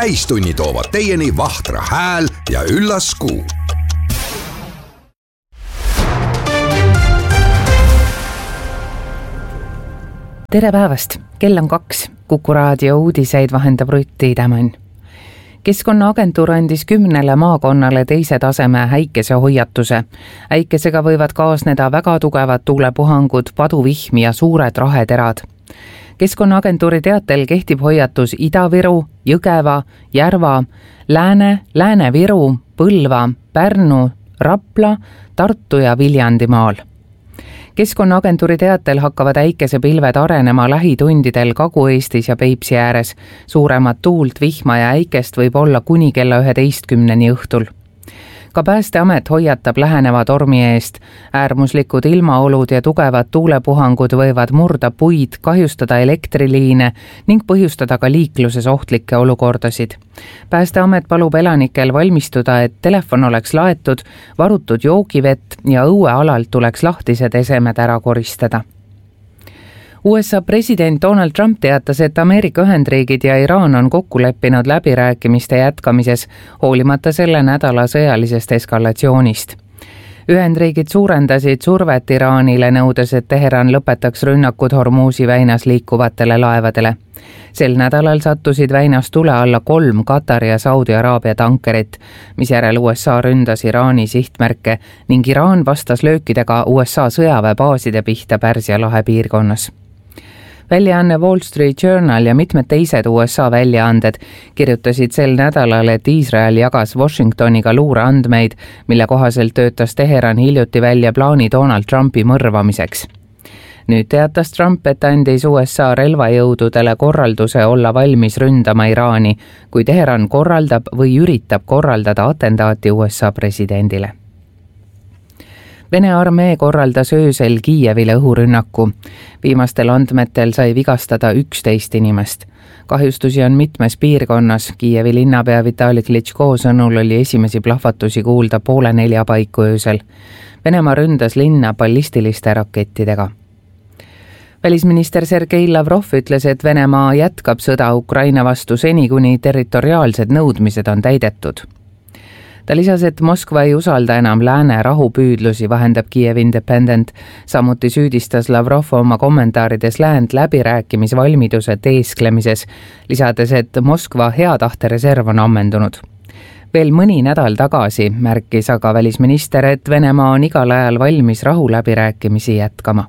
täistunni toovad teieni Vahtra hääl ja üllas kuu. Tere päevast! Kell on 2. Kuku raadio uudiseid vahendab Rutti Tämann. Keskkonnaagentuur andis 10 maakonnale teise taseme äikesehoiatuse. Äikesega võivad kaasneda väga tugevad tuulepuhangud, paduvihm ja suured raheterad. Keskkonnaagentuuri teatel kehtib hoiatus Ida-Viru, Jõgeva, Järva, Lääne-Viru, Põlva, Pärnu, Rapla, Tartu ja Viljandimaal. Keskkonnaagentuuri teatel hakkavad äikesepilved arenema lähitundidel Kagu-Eestis ja Peipsi ääres. Suuremat tuult, vihma ja äikest võib olla kuni kella 11 õhtul. Ka Päästeamet hoiatab läheneva tormi eest. Äärmuslikud ilmaolud ja tugevad tuulepuhangud võivad murda puid, kahjustada elektriliine ning põhjustada ka liikluses ohtlikke olukordasid. Päästeamet palub elanikel valmistuda, et telefon oleks laetud, varutud joogivett ja õuealalt tuleks lahtised esemed ära koristada. USA president Donald Trump teatas, et Ameerika Ühendriigid ja Iraan on kokku leppinud läbirääkimiste jätkamises, hoolimata selle nädala sõjalisest eskalatsioonist. Ühendriigid suurendasid survet Iraanile, nõudes, et Teheran lõpetaks rünnakud Hormuzi väinas liikuvatele laevadele. Sel nädalal sattusid väinas tule alla 3 Katari ja Saudi Araabia tankerit, misjärel USA ründas Iraani sihtmärke ning Iraan vastas löökidega USA sõjaväebaaside pihta Pärsia lahe piirkonnas. Väljaanne Wall Street Journal ja mitmed teised USA väljaanded kirjutasid sel nädalal, et Iisrael jagas Washingtoniga luureandmeid, mille kohaselt töötas Teheran hiljuti välja plaani Donald Trumpi mõrvamiseks. Nüüd teatas Trump, et andis USA relvajõududele korralduse olla valmis ründama Iraani, kui Teheran korraldab või üritab korraldada atentaati USA presidendile. Vene armee korraldas öösel Kiievile õhurünnaku. Viimastel andmetel sai vigastada 11 inimest. Kahjustusi on mitmes piirkonnas. Kiievi linnapea Vitali Klitschko sõnul oli esimesi plahvatusi kuulda 3:30 paiku öösel. Venemaa ründas linna ballistiliste rakettidega. Välisminister Sergei Lavrov ütles, et Venemaa jätkab sõda Ukraina vastu seni, kuni territoriaalsed nõudmised on täidetud. Ta lisas, et Moskva ei usalda enam lääne rahupüüdlusi, vahendab Kiev Independent. Samuti süüdistas Lavrov oma kommentaarides läänd läbirääkimisvalmiduse teesklemises, lisades, et Moskva heatahte-reserv on ammendunud. Veel mõni nädal tagasi märkis aga välisminister, et Venemaa on igal ajal valmis rahuläbirääkimisi jätkama.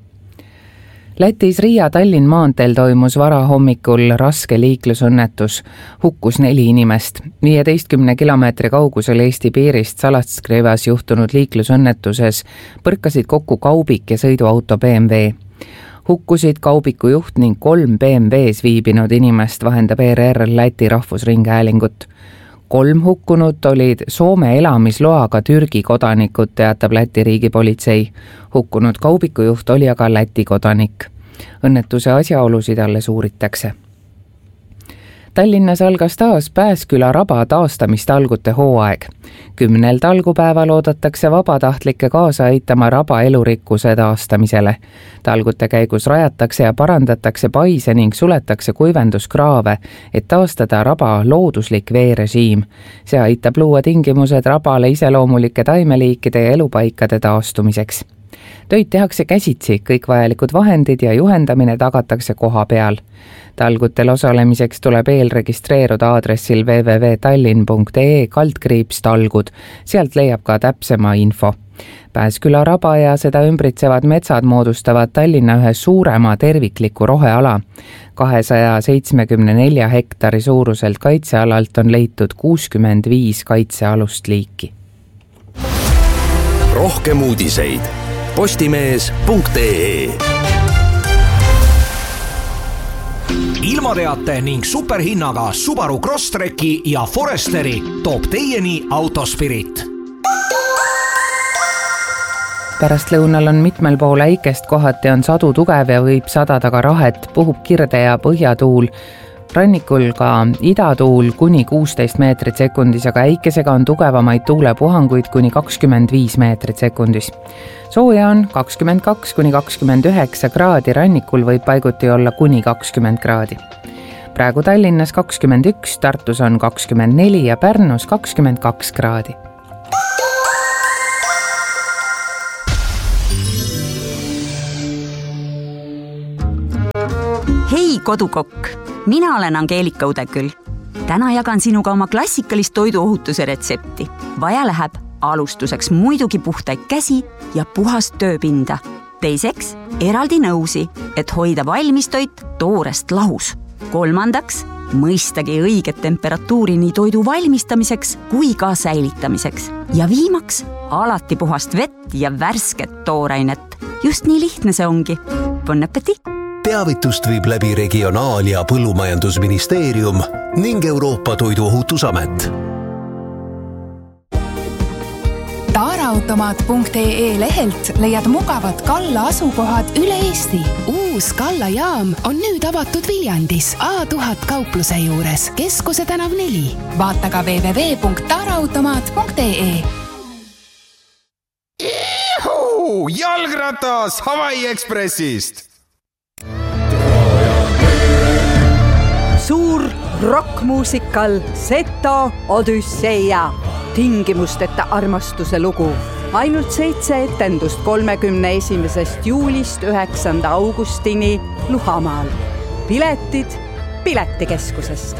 Lätis Riia-Tallinn maanteel toimus varahommikul raske liiklusõnnetus. Hukkus 4 inimest. 15 kilomeetri kaugusel Eesti piirist Salastkrivas juhtunud liiklusõnnetuses põrkasid kokku kaubik ja sõiduauto BMW. Hukkusid kaubiku juht ning 3 BMW-s viibinud inimest, vahendab ERR Läti rahvusringhäälingut. 3 hukkunut olid Soome elamisloaga Türgi kodanikud, teatab Läti riigipolitsei. Hukkunud kaubikujuht oli aga Läti kodanik. Õnnetuse asjaolusid alles uuritakse. Tallinnas algas taas Pääsküla raba taastamistalgute hooaeg. 10 talgupäeval oodatakse vabatahtlikke kaasa aitama raba elurikkuse taastamisele. Talgute käigus rajatakse ja parandatakse paise ning suletakse kuivenduskraave, et taastada raba looduslik veerežiim. See aitab luua tingimused rabale iseloomulike taimeliikide ja elupaikade taastumiseks. Töid tehakse käsitsi, kõik vajalikud vahendid ja juhendamine tagatakse koha peal. Talgutel osalemiseks tuleb eelregistreeruda aadressil www.tallinn.ee/talgud. Sealt leiab ka täpsema info. Pääsküla raba ja seda ümbritsevad metsad moodustavad Tallinna ühe suurema tervikliku roheala. 274 hektari suuruselt kaitsealalt on leitud 65 kaitsealust liiki. Rohkem uudiseid postimees.ee. Ilmateate ning superhinnaga Subaru Crosstreki ja Foresteri toob teieni Autospirit. Pärastlõunal on mitmel pool äikest, kohati on sadu tugev ja võib sadada ka rahet, puhub kirde ja põhjatuul. Rannikul ka idatuul kuni 16 meetrit sekundis, aga äikesega on tugevamaid tuulepuhanguid kuni 25 meetrit sekundis. Sooja on 22 kuni 29 kraadi, rannikul võib paiguti olla kuni 20 kraadi. praegu Tallinnas 21, Tartus on 24 ja Pärnus 22 kraadi. Hei kodukokk, mina olen Angeelika Udeküll. Täna jagan sinuga oma klassikalist toiduohutuse retsepti. Vaja läheb alustuseks muidugi puhtaid käsi ja puhast tööpinda. Teiseks eraldi nõusi, et hoida valmistoit toorest lahus. Kolmandaks mõistagi õiget temperatuuri nii toidu valmistamiseks kui ka säilitamiseks. Ja viimaks alati puhast vett ja värsket toorainet. Just nii lihtne see ongi. Bon appétit! Teavitust viib läbi Regionaal- ja Põllumajandusministeerium ning Euroopa Toiduohutusamet. Taaraautomaat.ee lehelt leiad mugavad Kalla asukohad üle Eesti. Uus Kalla jaam on nüüd avatud Viljandis A1000 kaupluse juures, Keskuse tänav 4. Vaata ka www.taaraautomaat.ee. Jalgratas Hawaii Expressist! Suur rockmuusikal Seto Odüsseia. Tingimusteta armastuse lugu. Ainult 7 etendust 31. juulist 9. augustini Luhamaal. Piletid Piletikeskusest.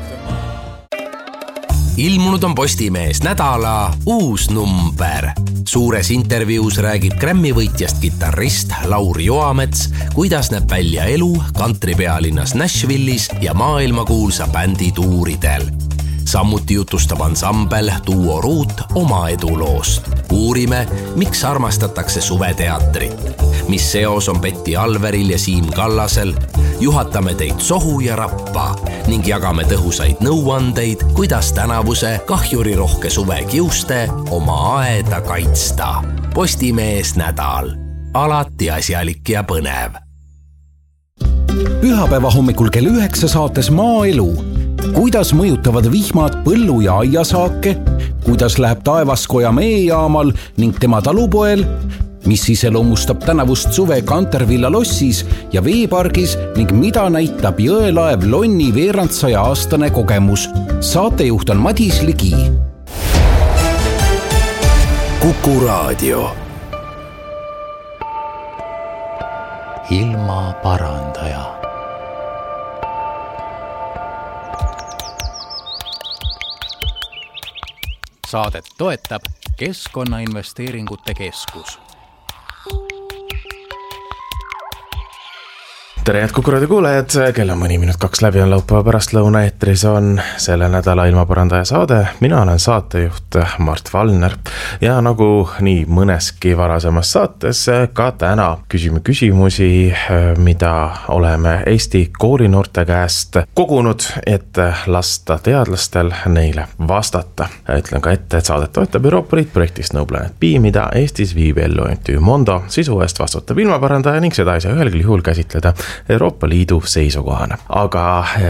Ilmunud on Postimees nädala uus number. Suures intervjuus räägib Grammy-võitjast kitarrist Lauri Joamets, kuidas näeb välja elu kantripealinnas Nashville'is ja maailmakuulsa bändi tuuridel. Samuti jutustab ansambel Duo Ruut oma eduloost. Uurime, miks armastatakse suveteatrit, mis seos on Betty Alveril ja Siim Kallasel, juhatame teid sohu ja rappa ning jagame tõhusaid nõuandeid, kuidas tänavuse kahjurirohke suve kiuste oma aeda kaitsta. Postimees nädal. Alati asjalik ja põnev. Pühapäeva hommikul kell 9 saates Maaelu. Kuidas mõjutavad vihmad põllu- ja aiasaake, kuidas läheb Taevaskoja meejaamal ning tema talupoel, mis iseloomustab tänavust suve Kantervilla lossis ja veepargis ning mida näitab jõelaev Lonni veerand 100-aastane kogemus. Saatejuht on Madis Ligi. Kuku Raadio. Ilma parandaja. Saadet toetab Keskkonnainvesteeringute Keskus. Tere head Kuku Raadio kuulajad, kell on mõni minut 2 läbi on laupäeva pärastlõuna, eetris on selle nädala ilmaparandaja saade. Mina olen saatejuht Mart Valner ja nagu nii mõneski varasemas saates ka täna küsime küsimusi, mida oleme Eesti koolinoorte käest kogunud, et lasta teadlastel neile vastata. Ütlen ka ette, et saadet toetab Euroopa Liit projektist No Planet B, mida Eestis viib ellu MTÜ Mondo. Sisu eest vastutab ilmaparandaja ning seda ei saa ühelgi juhul käsitleda Euroopa Liidu seisukohana. Aga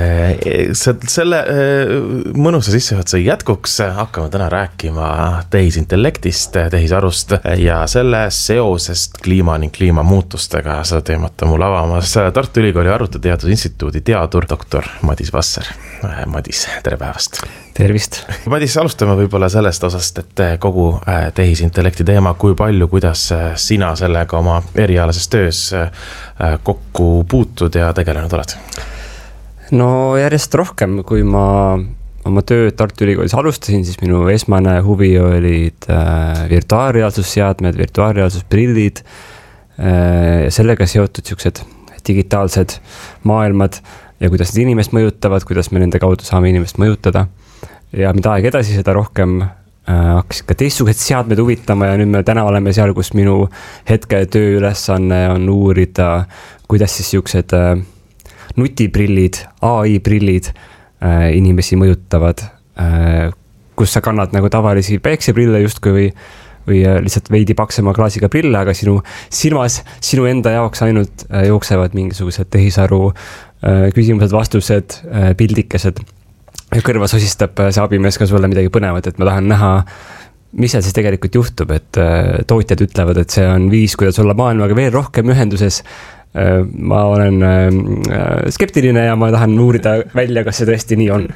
selle mõnusa sissejuhatuse jätkuks hakkame täna rääkima tehisintellektist, tehisarust ja selle seosest kliima ning kliimamuutustega. Seda teemat on mul avamas Tartu Ülikooli Arvutiteadusinstituudi teadur doktor Madis Vasser. Madis, tere päevast! Tervist! Madis, alustame võib-olla sellest osast, et kogu tehisintellekti teema, kui palju, kuidas sina sellega oma erialases töös kokku puutud ja tegelenud oled? No järjest rohkem, kui ma oma tööd Tartu Ülikoolis alustasin, siis minu esmane huvi olid virtuaalreaalsusseadmed, virtuaalreaalsusprillid, sellega seotud sellised digitaalsed maailmad ja kuidas need inimest mõjutavad, kuidas me nende kaudu saame inimest mõjutada. Ja mida aeg edasi, seda rohkem hakkasid ka teistsugused seadmed huvitama ja nüüd me täna oleme seal, kus minu hetke tööülesanne on uurida, kuidas siis sellised nutiprillid, AI-prillid inimesi mõjutavad, kus sa kannad nagu tavalisi päikseprille justkui või lihtsalt veidi paksema klaasiga prille, aga sinu silmas, sinu enda jaoks ainult jooksevad mingisugused tehisaru küsimused, vastused, pildikesed. Kõrvas osistab see abimees ka sulle midagi põnevat, et ma tahan näha, mis seal siis tegelikult juhtub, et tootjad ütlevad, et see on viis, kuidas olla maailmaga veel rohkem ühenduses, ma olen skeptiline ja ma tahan uurida välja, kas see tõesti nii on.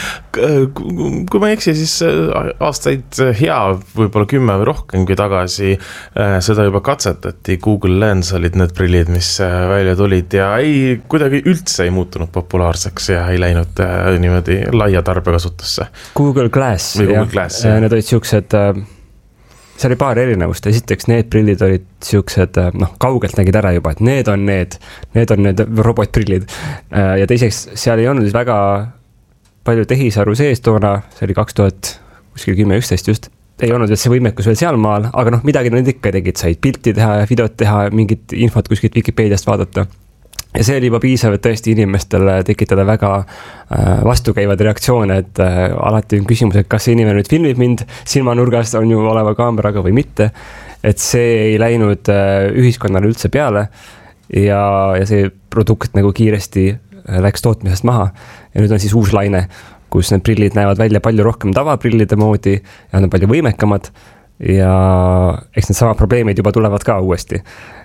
Kui ma ei eksi, siis aastaid võib-olla 10 või rohkemgi tagasi seda juba katsetati. Google Lens olid need prillid, mis välja tulid ja kuidagi üldse ei muutunud populaarseks ja ei läinud niimoodi laia tarbekasutusse. Google Glass, need olid siuksed... See oli paar erinevust. Esiteks need prillid olid siuksed, kaugelt nägid ära juba, et need on need robotprillid. Ja teiseks, seal ei olnud väga palju tehisaru sees toona, see oli 2010-11 just. Ei olnud see võimekus veel seal maal, aga midagi nad ikka tegid, said pilti teha ja videot teha, mingit infot kuskilt Wikipediast vaadata. Ja see oli juba piisav, et tõesti inimestele tekitada väga vastukäivad reaktsioone, et alati on küsimus, et kas see inimene nüüd filmib mind silmanurgast on ju oleva kaameraga või mitte, et see ei läinud ühiskonnale üldse peale ja see produkt nagu kiiresti läks tootmisest maha ja nüüd on siis uus laine, kus need prillid näevad välja palju rohkem tavaprillide moodi ja on palju võimekamad ja eks need sama probleemid juba tulevad ka uuesti.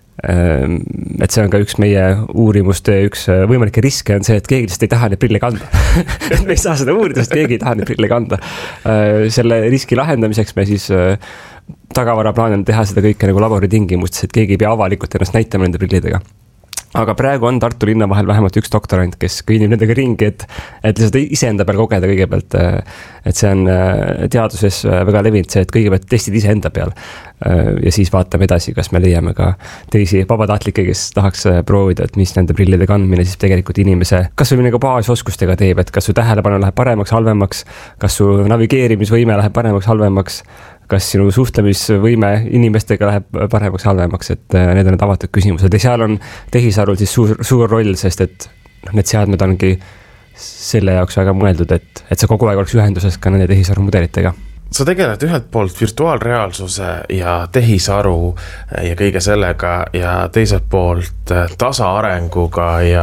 Et see on ka üks meie uurimuste üks võimalikke riske on see, et keegi lihtsalt ei taha neid prille kanda. Et me ei saa seda uurida, sest keegi ei taha neid prille kanda. Selle riski lahendamiseks me siis tagavara plaanin teha seda kõike nagu laboritingimustes, et keegi ei pea avalikult ennast näitama nende prillidega. Aga praegu on Tartu linna vahel vähemalt üks doktorant, kes kõnnib nendega ringi, et lihtsalt iseenda peal kogeda kõigepealt, et see on teaduses väga levinud see, et kõigepealt testid iseenda peal ja siis vaatame edasi, kas me leiame ka teisi vabatahtlikke, kes tahaks proovida, et mis nende prillide kandmine siis tegelikult inimese, kas või nagu baasoskustega teeb, et kas su tähelepanu läheb paremaks, halvemaks, kas su navigeerimisvõime läheb paremaks, halvemaks, kas sinu suhtlemisvõime inimestega läheb paremaks, halvemaks, et need on need avatud küsimused ja seal on tehisarul siis suur roll, sest et need seadmed ongi selle jaoks väga mõeldud, et see kogu aeg oleks ühenduses ka nende tehisaru mudelitega. Sa tegeled ühelt poolt virtuaalreaalsuse ja tehisaru ja kõige sellega ja teiselt poolt tasaarenguga ja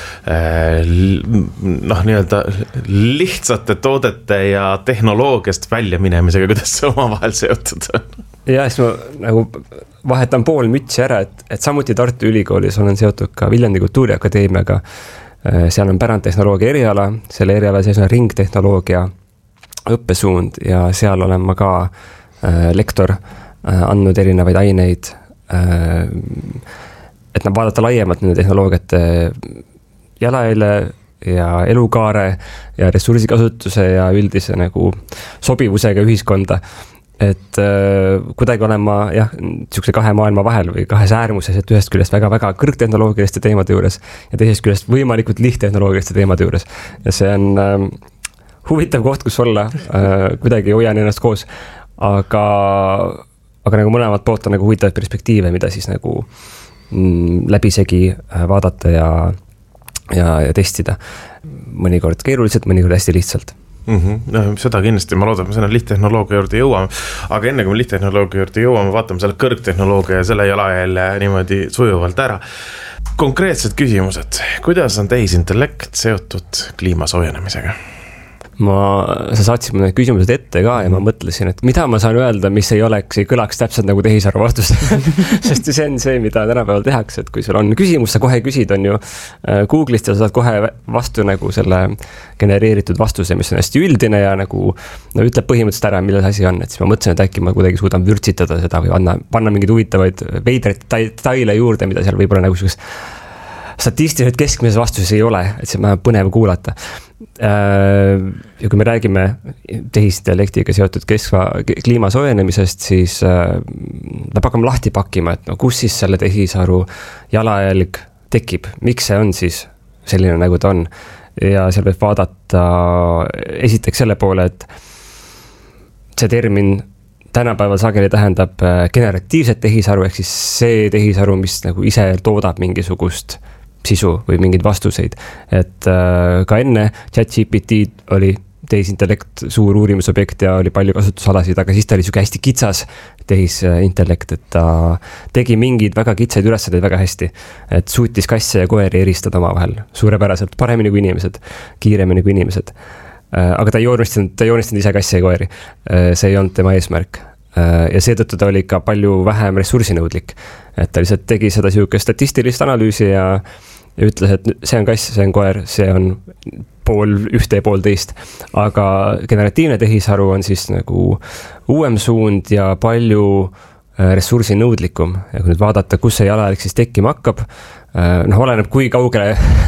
nii-öelda lihtsate toodete ja tehnoloogiast välja minemisega, kuidas see omavahel seotud on? Ja siis ma nagu vahetan pool mütsi ära, et samuti Tartu Ülikoolis olen seotud ka Viljandi Kultuuriakadeemiaga. Seal on pärandtehnoloogia eriala, selle eriala sees on ringtehnoloogia õppesuund ja seal olen ma ka lektor andnud erinevaid aineid, et vaadata laiemalt nende tehnoloogiate jalajälje ja elukaare ja ressursikasutuse ja üldise nagu sobivusega ühiskonda. Et kuidagi olen ma niisuguse kahe maailma vahel või kahes äärmuses, et ühest küljest väga-väga kõrgtehnoloogiliste teemade juures ja teisest küljest võimalikult lihtehnoloogiliste teemade juures. Ja see on huvitav koht, kus olla, kuidagi hoian ennast koos, aga nagu mõlemad poolt on nagu huvitavaid perspektiive, mida siis nagu läbisegi vaadata ja testida. Mõnikord keeruliselt, mõnikord hästi lihtsalt. Seda kindlasti, ma loodan, et me selle lihtehnoloogia juurde jõuame, aga enne kui me lihtehnoloogia juurde jõuame, vaatame selle kõrgtehnoloogia ja selle jalajälje niimoodi sujuvalt ära. Konkreetsed küsimused, kuidas on tehisintellekt seotud kliima soojenemisega? Sa saatsid mulle küsimused ette ka ja ma mõtlesin, et mida ma saan öelda, mis ei kõlaks täpselt nagu tehisaru vastus. Sest see on see, mida tänapäeval tehakse, et kui sul on küsimus, sa kohe küsid, on ju Google'ist ja sa saad kohe vastu nagu selle genereeritud vastuse, mis on hästi üldine ja nagu ütleb põhimõtteliselt ära, milles asi on, et siis ma mõtlesin, et äkki ma kuidagi suudan vürtsitada seda või panna mingeid huvitavaid veidreid detaile juurde, mida seal võib-olla nagu statistiliselt keskmises vastuses ei ole, et see on põnev kuulata. Ja kui me räägime tehisintellektiga seotud kliima soojenemisest, siis peab hakkama lahti pakkima, et kus siis selle tehisaru jalajälg tekib, miks see on siis selline, nagu ta on. Ja seal võib vaadata esiteks selle poole, et see termin tänapäeval sageli tähendab generatiivset tehisaru, ehk siis see tehisaru, mis nagu ise toodab mingisugust sisu või mingeid vastuseid. Et ka enne ChatGPT oli tehisintellekt suur uurimusobjekt ja oli palju kasutusalasid, aga siis ta oli hästi kitsas tehisintellekt, et ta tegi mingeid väga kitsaid ülesandeid väga hästi, et suutis kasse ja koeri eristada omavahel suurepäraselt, paremini kui inimesed, kiiremini kui inimesed. Aga ta ei joonistanud ise kasse ja koeri. See ei olnud tema eesmärk. ja seetõttu ta oli ka palju vähem ressursinõudlik. Et ta lihtsalt tegi seda siukest statistilist analüüsi ja ütles, et see on kass, see on koer, see on pool ühte ja pool teist. Aga generatiivne tehisaru on siis nagu uuem suund ja palju ressursinõudlikum. Ja kui nüüd vaadata, kus see jalajälg siis tekkima hakkab, oleneb kui kaugele